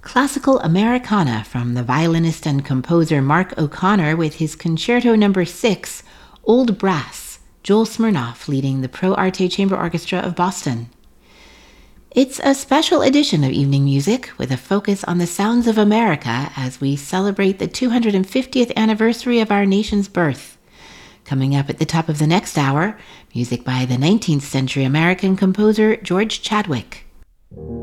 Classical Americana from the violinist and composer Mark O'Connor with his Concerto No. 6, Old Brass, Joel Smirnoff leading the Pro Arte Chamber Orchestra of Boston. It's a special edition of Evening Music with a focus on the sounds of America as we celebrate the 250th anniversary of our nation's birth. Coming up at the top of the next hour, music by the 19th century American composer George Chadwick.